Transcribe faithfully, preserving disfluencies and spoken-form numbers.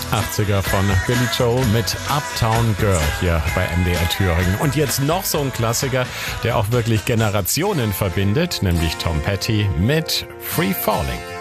achtziger von Billy Joel mit Uptown Girl hier bei M D R Thüringen. Und jetzt noch so ein Klassiker, der auch wirklich Generationen verbindet, nämlich Tom Petty mit Free Falling.